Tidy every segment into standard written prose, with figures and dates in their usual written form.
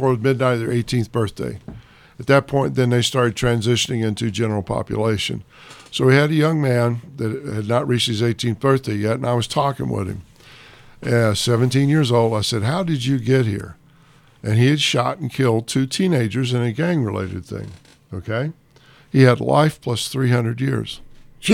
before midnight of their 18th birthday. At that point, then they started transitioning into general population. So we had a young man that had not reached his 18th birthday yet, and I was talking with him. 17 years old, I said, "How did you get here?" And he had shot and killed 2 teenagers in a gang-related thing, okay? He had life plus 300 years.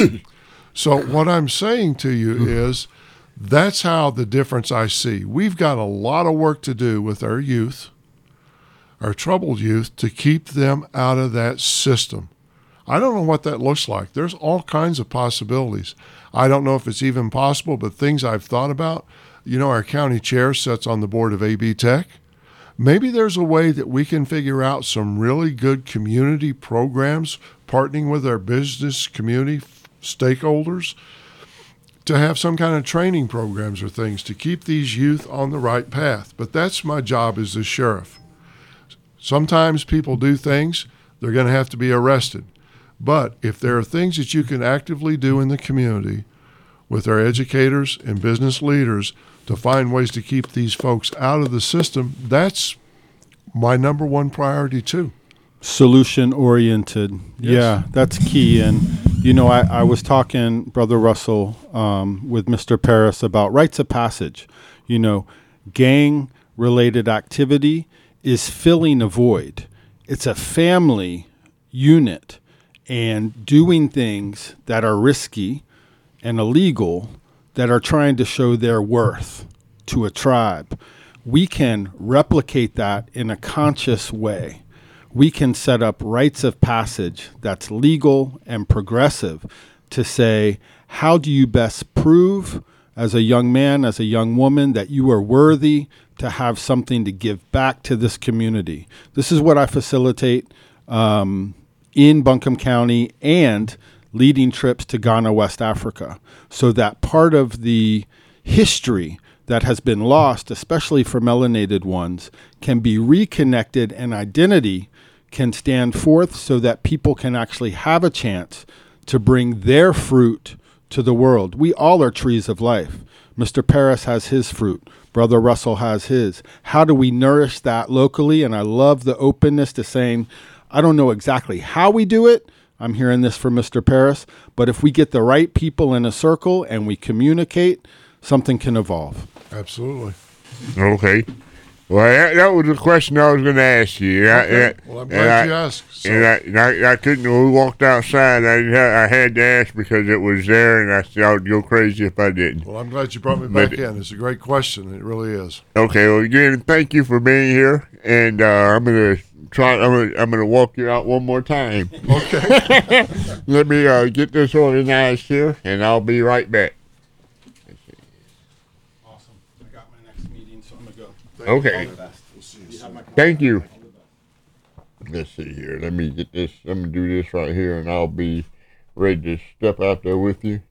So what I'm saying to you is that's how the difference I see. We've got a lot of work to do with our youth, our troubled youth, to keep them out of that system. I don't know what that looks like. There's all kinds of possibilities. I don't know if it's even possible, but things I've thought about, our county chair sits on the board of AB Tech. Maybe there's a way that we can figure out some really good community programs, partnering with our business community stakeholders to have some kind of training programs or things to keep these youth on the right path. But that's my job as the sheriff. Sometimes people do things, they're going to have to be arrested. But if there are things that you can actively do in the community with our educators and business leaders to find ways to keep these folks out of the system, that's my number one priority too. Solution oriented. Yes. Yeah, that's key. And, I was talking, Brother Russell, with Mr. Paris about rites of passage. Gang related activity is filling a void. It's a family unit, and doing things that are risky and illegal that are trying to show their worth to a tribe. We can replicate that in a conscious way. We can set up rites of passage that's legal and progressive to say, how do you best prove as a young man, as a young woman, that you are worthy to have something to give back to this community? This is what I facilitate in Buncombe County and leading trips to Ghana, West Africa, so that part of the history that has been lost, especially for melanated ones, can be reconnected and identity can stand forth so that people can actually have a chance to bring their fruit to the world. We all are trees of life. Mr. Paris has his fruit. Brother Russell has his. How do we nourish that locally? And I love the openness to saying, I don't know exactly how we do it. I'm hearing this from Mr. Paris. But if we get the right people in a circle and we communicate, something can evolve. Absolutely. Okay. Well, that was the question I was going to ask you. Okay. Well, I'm glad you asked. So. And I couldn't, when we walked outside, I had to ask because it was there, and I said I would go crazy if I didn't. Well, I'm glad you brought me back in. It's a great question. It really is. Okay. Well, again, thank you for being here, and I'm going to walk you out one more time. Okay. Let me get this organized here, and I'll be right back. Okay. Thank you. Let's see here. Let me get this. Let me do this right here, and I'll be ready to step out there with you.